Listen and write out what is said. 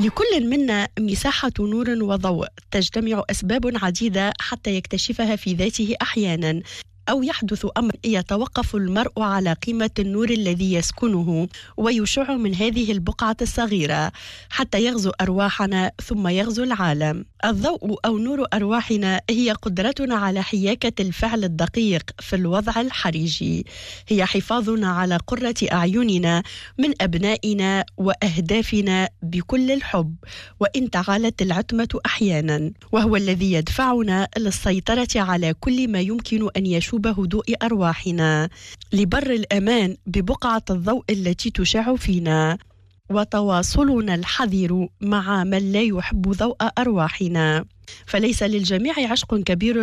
لكل منا مساحة نور وضوء، تجتمع أسباب عديدة حتى يكتشفها في ذاته أحيانا، أو يحدث أمر يتوقف المرء على قيمة النور الذي يسكنه ويشع من هذه البقعة الصغيرة حتى يغزو أرواحنا ثم يغزو العالم. الضوء أو نور أرواحنا هي قدرتنا على حياكة الفعل الدقيق في الوضع الحرجي، هي حفاظنا على قرة أعيننا من أبنائنا وأهدافنا بكل الحب وإن تعالت العتمة أحيانا، وهو الذي يدفعنا للسيطرة على كل ما يمكن أن يشوب هدوء أرواحنا لبر الأمان ببقعة الضوء التي تشع فينا، وتواصلنا الحذر مع من لا يحب ضوء أرواحنا. فليس للجميع عشق كبير